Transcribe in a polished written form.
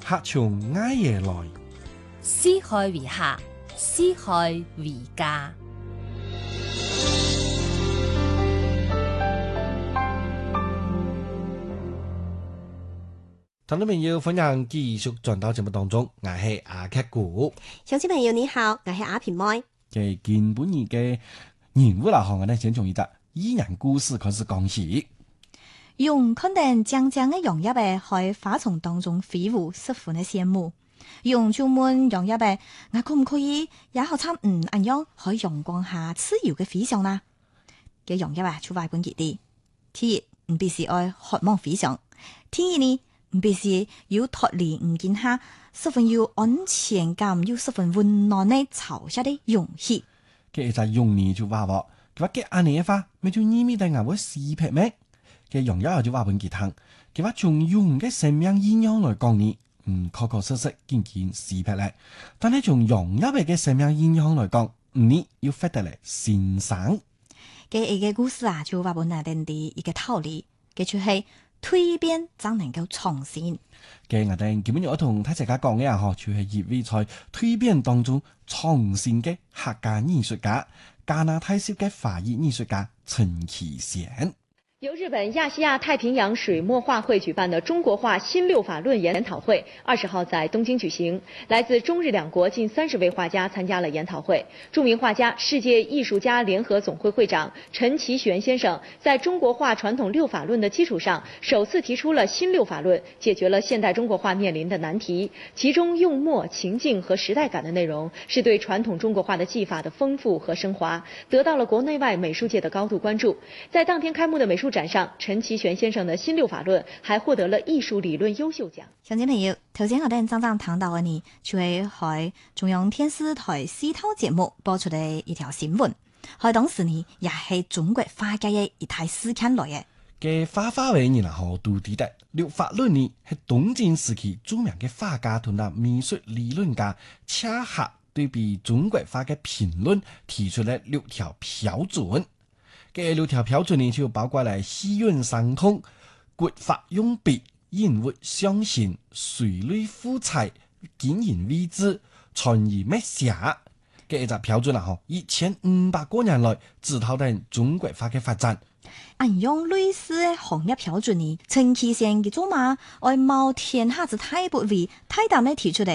客從埃耶來， 施害為客，施害為家。 聽眾朋友，歡迎繼續轉到節目當中，我係阿劇股。 小朋友你好，我係阿平妹。 嘅見本年嘅人物啦，我哋先從一個伊人故事開始講起。 用看見將將嘅楊葉嘅喺花叢當中飛舞，十分嘅羨慕。用就問楊葉嘅，我可唔可以也學參咁樣喺陽光下自由嘅飛翔啦？嘅楊葉啊，出發本佢啲，第一唔必是愛渴望飛翔，第二呢唔必是要脫離唔見下，十分要安全感，要十分溫暖嘅潮濕的容器。 嘅就用呢就話喎，佢話嘅阿你嘅話，咪就呢咪定係會四撇咩？嘅楊葉就話本佢聽，佢話從用嘅生命意義來講呢，確確實實見四撇咧。但係從楊葉嘅生命意義來講，呢要發得嚟先生。 嘅一個故事啊，就話本來定啲一個道理，嘅就係蛻變才能夠創新。 嘅我哋基本上我同大家講嘅啊，就係一位在蛻變當中創新嘅客家藝術家，加拿大籍嘅華裔藝術家陳其賢。 由日本亞細亞太平洋水墨畫會舉辦的中國畫新六法論研討會20號在東京舉行，來自中日兩國近30位畫家參加了研討會。著名畫家、世界藝術家聯合總會會長陳其玄先生在中國畫傳統六法論的基礎上，首次提出了新六法論，解決了現代中國畫面臨的難題。其中用墨、情境和時代感的內容，是對傳統中國畫的技法的豐富和升華，得到了國內外美術界的高度關注。在當天開幕的美術展上，陳其玄先生的新六法論還獲得了藝術理論優秀獎。 鄉親朋友，頭先我哋剛剛談到嘅呢，就係喺中央電視台四套節目播出嘅一條新聞，喺當時呢，也係中國畫家嘅一大事件來嘅。 嘅畫為人啊，都記得六法論呢係東晉時期著名嘅畫家同埋美術理論家恰客對比中國畫嘅評論，提出了六條標準。嘅六條標準呢，就包括了氣韻相通、筆法用筆、人物相形、水類富彩、見人為之、傳以咩寫。嘅一個標準啦，1500個年來指導緊中國畫嘅發展。 按用類似嘅行業標準呢，陳其賢嘅做嘛，愛冒天下之大不韙，大膽地提出嚟。